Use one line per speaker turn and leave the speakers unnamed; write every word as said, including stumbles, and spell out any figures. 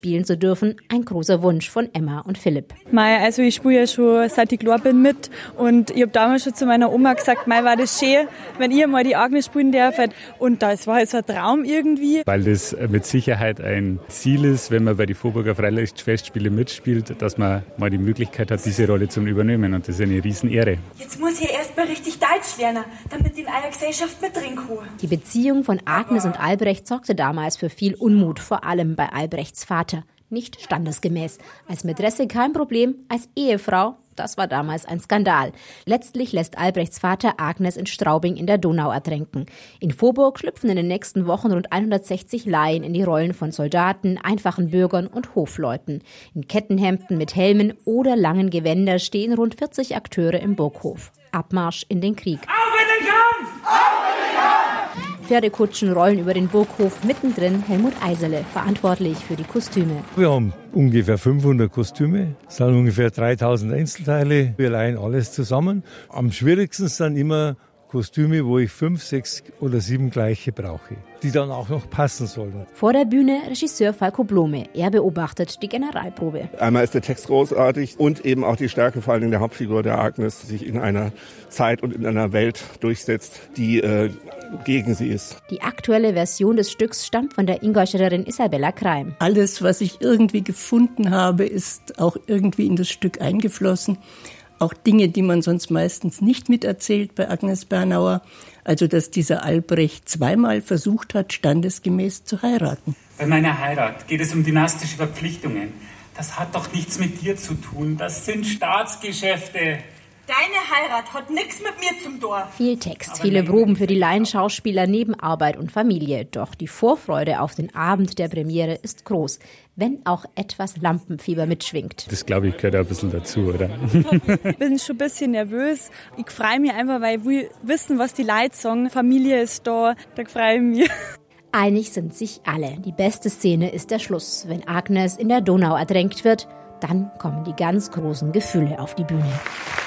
spielen zu dürfen, ein großer Wunsch von Emma und Philipp.
Mei, also ich spiele ja schon seit ich klein bin mit und ich habe damals schon zu meiner Oma gesagt, mei, war das schön, wenn ihr mal die Agnes spielen dürft. Und das war jetzt ein Traum irgendwie.
Weil das mit Sicherheit ein Ziel ist, wenn man bei den Vorburger Freilichtfestspielen mitspielt, dass man mal die Möglichkeit hat, diese Rolle zu übernehmen. Und das ist eine Riesenehre.
Jetzt muss ich erst mal richtig Deutsch lernen, damit ich in einer Gesellschaft mitreden kann.
Die Beziehung von Agnes und Albrecht sorgte damals für viel Unmut, vor allem bei Albrechts Vater. Nicht standesgemäß. Als Mätresse kein Problem, als Ehefrau, das war damals ein Skandal. Letztlich lässt Albrechts Vater Agnes in Straubing in der Donau ertränken. In Vorburg schlüpfen in den nächsten Wochen rund hundertsechzig Laien in die Rollen von Soldaten, einfachen Bürgern und Hofleuten. In Kettenhemden mit Helmen oder langen Gewändern stehen rund vierzig Akteure im Burghof. Abmarsch in den Krieg.
Auf in den Kampf! Auf in den Kampf!
Pferdekutschen rollen über den Burghof, mittendrin Helmut Eiserle, verantwortlich für die Kostüme.
Wir haben ungefähr fünfhundert Kostüme, es sind ungefähr dreitausend Einzelteile, wir leihen alles zusammen. Am schwierigsten sind immer Kostüme, wo ich fünf, sechs oder sieben gleiche brauche, die dann auch noch passen sollen.
Vor der Bühne Regisseur Falco Blome. Er beobachtet die Generalprobe.
Einmal ist der Text großartig und eben auch die Stärke vor allem der Hauptfigur der Agnes, die sich in einer Zeit und in einer Welt durchsetzt, die äh, gegen sie ist.
Die aktuelle Version des Stücks stammt von der Ingolstädterin Isabella Kreim.
Alles, was ich irgendwie gefunden habe, ist auch irgendwie in das Stück eingeflossen. Auch Dinge, die man sonst meistens nicht miterzählt bei Agnes Bernauer. Also, dass dieser Albrecht zweimal versucht hat, standesgemäß zu heiraten.
Bei meiner Heirat geht es um dynastische Verpflichtungen. Das hat doch nichts mit dir zu tun. Das sind Staatsgeschäfte.
Deine Heirat hat nichts mit mir zum Tor.
Viel Text, viele Proben für die Laienschauspieler neben Arbeit und Familie. Doch die Vorfreude auf den Abend der Premiere ist groß, wenn auch etwas Lampenfieber mitschwingt.
Das, glaube ich, gehört ein bisschen dazu, oder?
Ich bin schon ein bisschen nervös. Ich freue mich einfach, weil ich will wissen, was die Leute sagen. Familie ist da, da freue ich mich.
Einig sind sich alle. Die beste Szene ist der Schluss, wenn Agnes in der Donau ertränkt wird. Dann kommen die ganz großen Gefühle auf die Bühne.